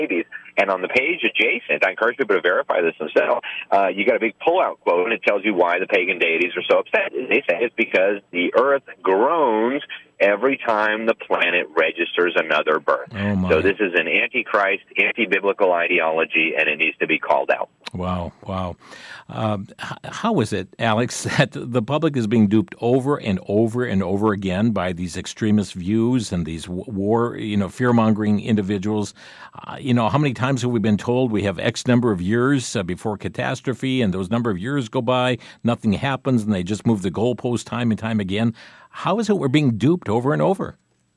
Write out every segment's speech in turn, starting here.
babies. And on the page adjacent, I encourage people to verify this themselves, you got a big pull-out quote, and it tells you why the pagan deities are so upset. They say it's because the earth groans every time the planet registers another birth. Oh my. So this is an anti-Christ, anti-biblical ideology, and it needs to be called out. Wow. How is it, Alex, that the public is being duped over and over and over again by these extremist views and these war, fear-mongering individuals? How many times have we been told we have X number of years before catastrophe, and those number of years go by, nothing happens, and they just move the goalpost time and time again? How is it we're being duped over and over?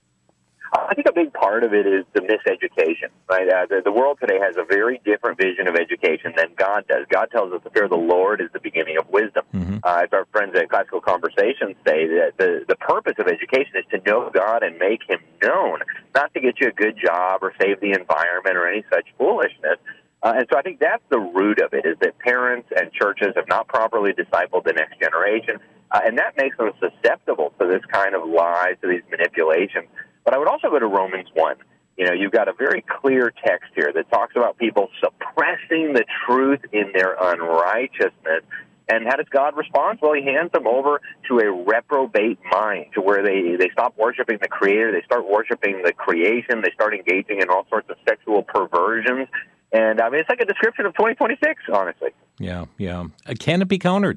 I think a big part of it is the miseducation, right? The world today has a very different vision of education than God does. God tells us the fear of the Lord is the beginning of wisdom. Mm-hmm. As our friends at Classical Conversations say, that the purpose of education is to know God and make Him known, not to get you a good job or save the environment or any such foolishness. And so I think that's the root of it, is that parents and churches have not properly discipled the next generation, and that makes them susceptible to this kind of lies, to these manipulations. But I would also go to Romans 1. You've got a very clear text here that talks about people suppressing the truth in their unrighteousness. And how does God respond? Well, He hands them over to a reprobate mind, to where they stop worshiping the Creator, they start worshiping the creation, they start engaging in all sorts of sexual perversions. And, it's like a description of 2026, honestly. Yeah. Can it be countered?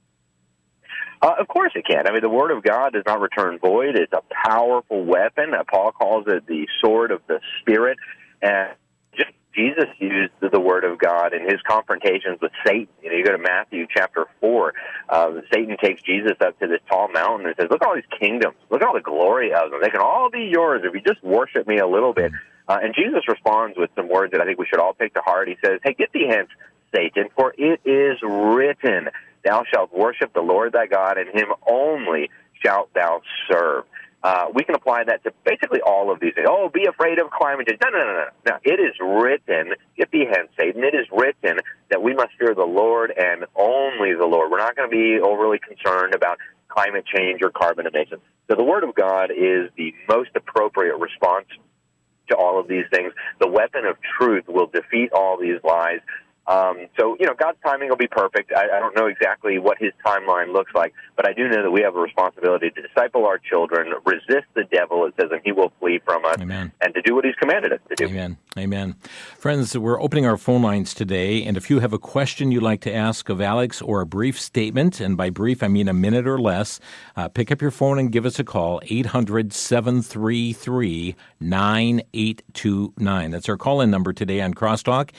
Of course it can. The Word of God does not return void. It's a powerful weapon. Paul calls it the sword of the Spirit. And Jesus used the Word of God in His confrontations with Satan. You go to Matthew chapter 4. Satan takes Jesus up to this tall mountain and says, look at all these kingdoms. Look at all the glory of them. They can all be yours if you just worship me a little bit. And Jesus responds with some words that I think we should all take to heart. He says, hey, get thee hence, Satan, for it is written, thou shalt worship the Lord thy God, and Him only shalt thou serve. We can apply that to basically all of these things. Oh, be afraid of climate change. No. It is written, get thee hence, Satan, it is written that we must fear the Lord and only the Lord. We're not going to be overly concerned about climate change or carbon emissions. So the Word of God is the most appropriate response to all of these things. The weapon of truth will defeat all these lies. So, God's timing will be perfect. I don't know exactly what His timeline looks like, but I do know that we have a responsibility to disciple our children, resist the devil, it says, and he will flee from us. Amen. And to do what He's commanded us to do. Amen. Friends, we're opening our phone lines today, and if you have a question you'd like to ask of Alex or a brief statement, and by brief I mean a minute or less, pick up your phone and give us a call, 800-733-9829. That's our call-in number today on Crosstalk,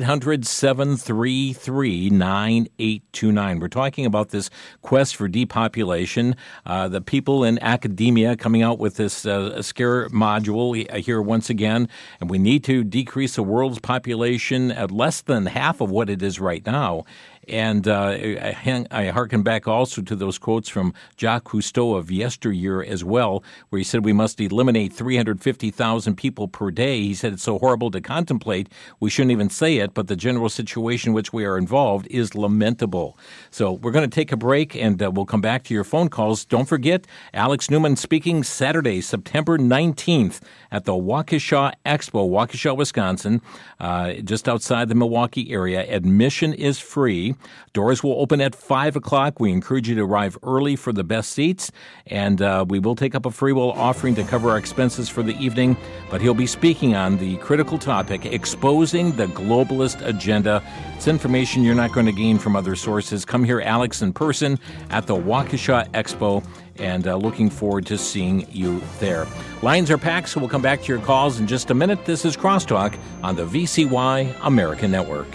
800-733-9829. We're talking about this quest for depopulation, the people in academia coming out with this scare module here once again, and we need to decrease the world's population at less than half of what it is right now. And I hearken back also to those quotes from Jacques Cousteau of yesteryear as well, where he said we must eliminate 350,000 people per day. He said it's so horrible to contemplate, we shouldn't even say it, but the general situation in which we are involved is lamentable. So we're going to take a break, and we'll come back to your phone calls. Don't forget, Alex Newman speaking Saturday, September 19th at the Waukesha Expo, Waukesha, Wisconsin, just outside the Milwaukee area. Admission is free. Doors will open at 5 o'clock. We encourage you to arrive early for the best seats, and we will take up a free will offering to cover our expenses for the evening, but he'll be speaking on the critical topic, exposing the globalist agenda. It's information you're not going to gain from other sources. Come hear Alex in person at the Waukesha Expo, and looking forward to seeing you there. Lines are packed, so we'll come back to your calls in just a minute. This is Crosstalk on the VCY American Network.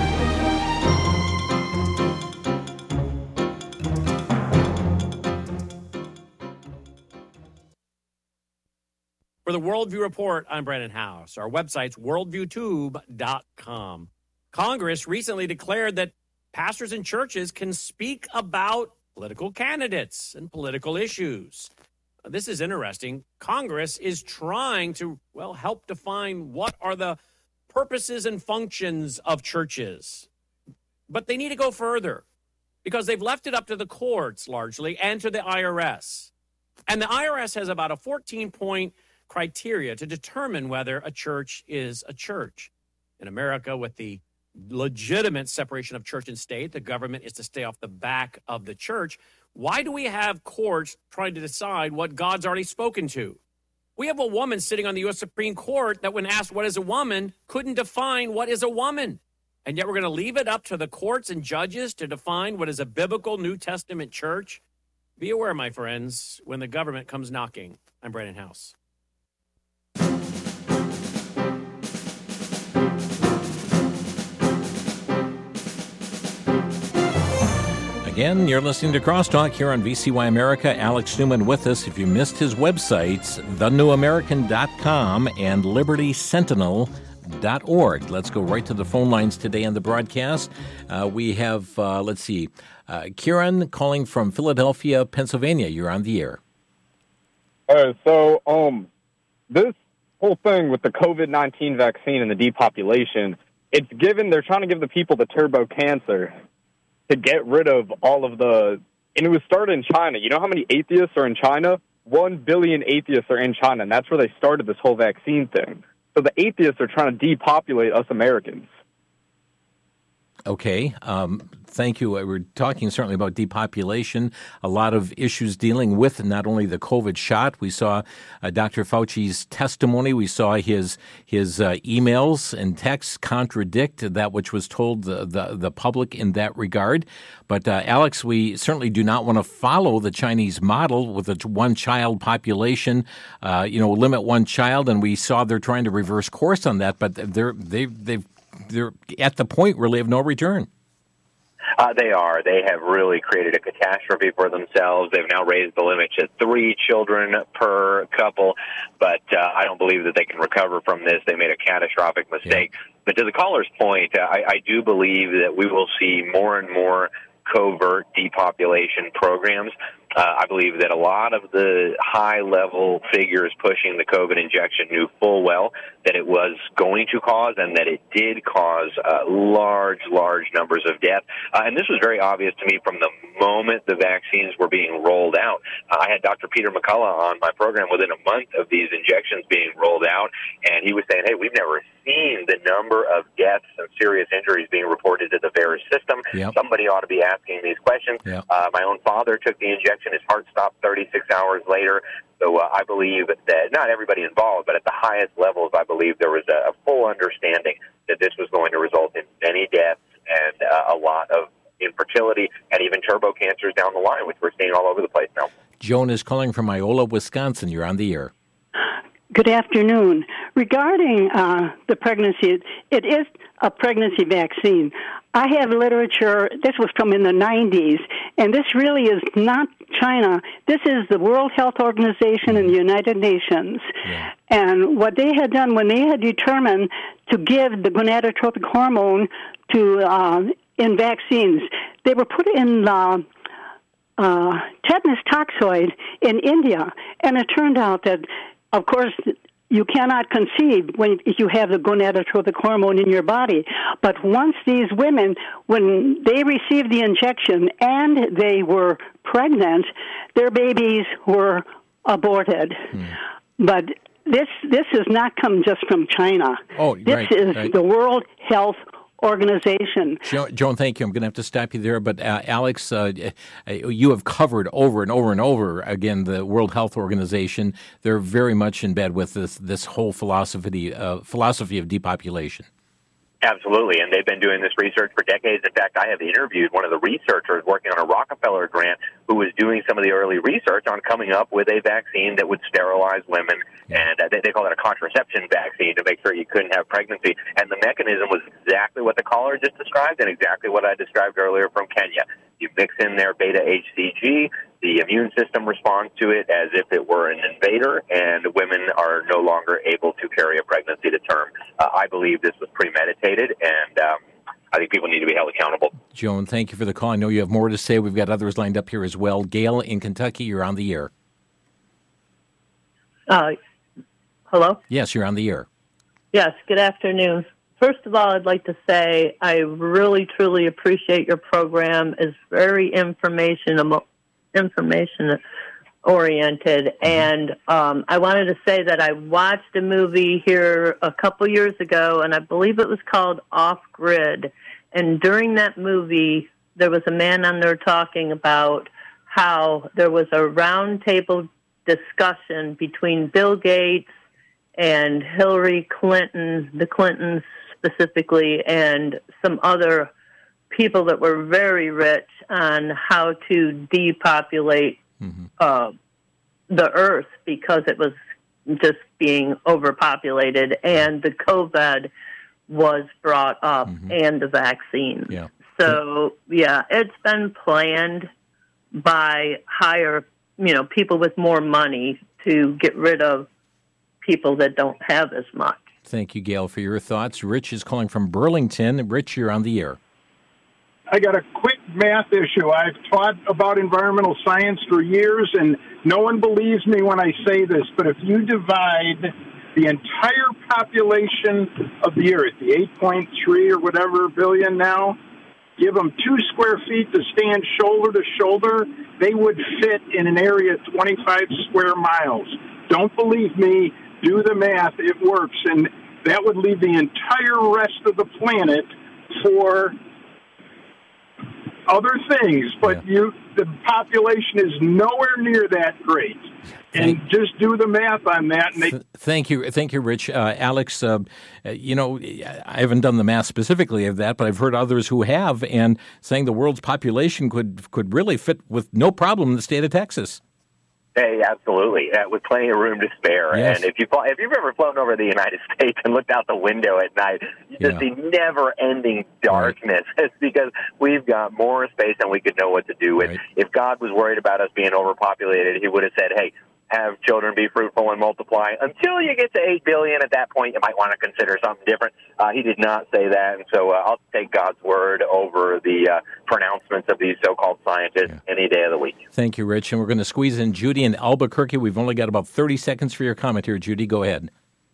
For the Worldview Report, I'm Brandon House. Our website's worldviewtube.com. Congress recently declared that pastors and churches can speak about political candidates and political issues. This is interesting. Congress is trying to, help define what are the purposes and functions of churches. But they need to go further because they've left it up to the courts largely and to the IRS. And the IRS has about a 14-point criteria to determine whether a church is a church. In America, with the legitimate separation of church and state, the government is to stay off the back of the church. Why do we have courts trying to decide what God's already spoken to? We have a woman sitting on the U.S. Supreme Court that, when asked what is a woman, couldn't define what is a woman. And yet we're going to leave it up to the courts and judges to define what is a biblical New Testament church. Be aware, my friends, when the government comes knocking. I'm Brandon House. Again, you're listening to Crosstalk here on VCY America. Alex Newman with us. If you missed his websites, thenewamerican.com and libertysentinel.org. Let's go right to the phone lines today on the broadcast. We have, Kieran calling from Philadelphia, Pennsylvania. You're on the air. So this whole thing with the COVID-19 vaccine and the depopulation, they're trying to give the people the turbo cancer to get rid of all of and it was started in China. You know how many atheists are in China? 1 billion atheists are in China, and that's where they started this whole vaccine thing. So the atheists are trying to depopulate us Americans. Okay. Thank you. We're talking certainly about depopulation, a lot of issues dealing with not only the COVID shot. We saw Dr. Fauci's testimony. We saw his emails and texts contradict that which was told the public in that regard. But, Alex, we certainly do not want to follow the Chinese model with a one-child population, limit one child. And we saw they're trying to reverse course on that, but they're at the point really of no return. They are. They have really created a catastrophe for themselves. They've now raised the limit to 3 children per couple, but I don't believe that they can recover from this. They made a catastrophic mistake. Yeah. But to the caller's point, I do believe that we will see more and more covert depopulation programs. I believe that a lot of the high-level figures pushing the COVID injection knew full well that it was going to cause and that it did cause large numbers of death. And this was very obvious to me from the moment the vaccines were being rolled out. I had Dr. Peter McCullough on my program within a month of these injections being rolled out, and he was saying, hey, we've never seen the number of deaths and serious injuries being reported to the VAERS system. Yep. Somebody ought to be asking these questions. Yep. My own father took the injection. His heart stopped 36 hours later. So I believe that not everybody involved, but at the highest levels, I believe there was a full understanding that this was going to result in many deaths and a lot of infertility and even turbo cancers down the line, which we're seeing all over the place now. Joan is calling from Iola, Wisconsin. You're on the air. Good afternoon. Regarding the pregnancy, it is a pregnancy vaccine. I have literature, this was from in the 90s, and this really is not China. This is the World Health Organization and the United Nations. Yeah. And what they had done when they had determined to give the gonadotropic hormone to in vaccines, they were put in tetanus toxoid in India, and it turned out that, of course, you cannot conceive if you have the gonadotropic hormone in your body. But once these women, when they received the injection and they were pregnant, their babies were aborted. But this has not come just from China. This is the World Health Organization. Joan, thank you. I'm going to have to stop you there. But Alex, you have covered over and over and over again the World Health Organization. They're very much in bed with this whole philosophy of depopulation. Absolutely, and they've been doing this research for decades. In fact, I have interviewed one of the researchers working on a Rockefeller grant who was doing some of the early research on coming up with a vaccine that would sterilize women, and they call it a contraception vaccine to make sure you couldn't have pregnancy. And the mechanism was exactly what the caller just described and exactly what I described earlier from Kenya. You mix in their beta-HCG, the immune system responds to it as if it were an invader, and women are no longer able to carry a pregnancy to term. I believe this was premeditated, and I think people need to be held accountable. Joan, thank you for the call. I know you have more to say. We've got others lined up here as well. Gail in Kentucky, you're on the air. Hello? Yes, you're on the air. Yes, good afternoon. First of all, I'd like to say I really, truly appreciate your program. It's very informational oriented. And I wanted to say that I watched a movie here a couple years ago, and I believe it was called Off Grid. And during that movie, there was a man on there talking about how there was a roundtable discussion between Bill Gates and Hillary Clinton, the Clintons specifically, and some other people that were very rich on how to depopulate the earth because it was just being overpopulated, and the COVID was brought up and the vaccine. Yeah. So, yeah, it's been planned by people with more money to get rid of people that don't have as much. Thank you, Gail, for your thoughts. Rich is calling from Burlington. Rich, you're on the air. I got a quick math issue. I've taught about environmental science for years, and no one believes me when I say this, but if you divide the entire population of the Earth, the 8.3 or whatever billion now, give them 2 square feet to stand shoulder to shoulder, they would fit in an area 25 square miles. Don't believe me, do the math, it works, and that would leave the entire rest of the planet for other things, but the population is nowhere near that great. And just do the math on that. And Thank you, Rich. Alex, I haven't done the math specifically of that, but I've heard others who have, and saying the world's population could really fit with no problem in the state of Texas. Hey, absolutely, with plenty of room to spare. Yes. And if you've ever flown over the United States and looked out the window at night, you just see never-ending darkness. It's because we've got more space than we could know what to do with. Right. If God was worried about us being overpopulated, he would have said, hey, have children, be fruitful, and multiply. Until you get to 8 billion, at that point, you might want to consider something different. He did not say that, and so I'll take God's word over the pronouncements of these so-called scientists any day of the week. Thank you, Rich. And we're going to squeeze in Judy in Albuquerque. We've only got about 30 seconds for your comment here. Judy, go ahead.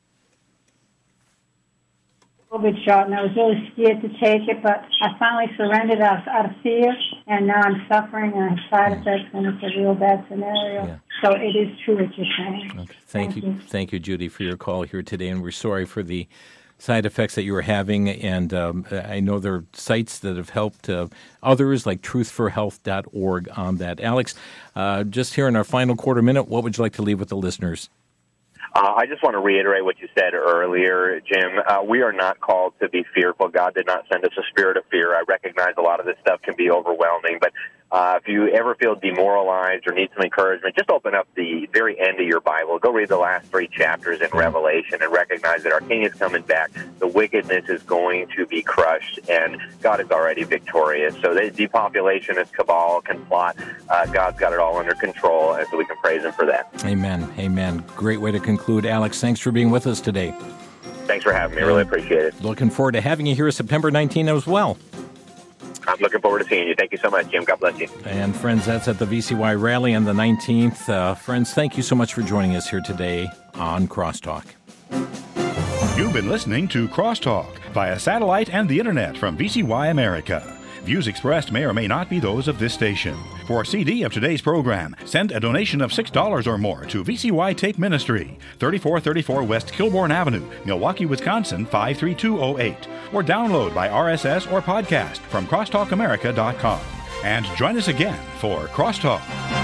COVID shot, and I was really scared to take it, but I finally surrendered out of fear, and now I'm suffering and I have side effects, and it's a real bad scenario. Yeah. So it is true what you're saying. Okay. Thank you, Judy, for your call here today, and we're sorry for the side effects that you were having, and I know there are sites that have helped others, like truthforhealth.org on that. Alex, just here in our final quarter minute, what would you like to leave with the listeners? I just want to reiterate what you said earlier, Jim. We are not called to be fearful. God did not send us a spirit of fear. I recognize a lot of this stuff can be overwhelming, but if you ever feel demoralized or need some encouragement, just open up the very end of your Bible. Go read the last 3 chapters in Revelation and recognize that our King is coming back. The wickedness is going to be crushed, and God is already victorious. So the depopulationist cabal can plot. God's got it all under control, and so we can praise Him for that. Amen. Great way to conclude. Alex, thanks for being with us today. Thanks for having me. I really appreciate it. Looking forward to having you here September 19 as well. I'm looking forward to seeing you. Thank you so much, Jim. God bless you. And friends, that's at the VCY rally on the 19th. Friends, thank you so much for joining us here today on Crosstalk. You've been listening to Crosstalk via satellite and the internet from VCY America. Views expressed may or may not be those of this station. For a CD of today's program, send a donation of $6 or more to VCY Tape Ministry, 3434 West Kilbourne Avenue, Milwaukee, Wisconsin, 53208, or download by RSS or podcast from crosstalkamerica.com. And join us again for Crosstalk.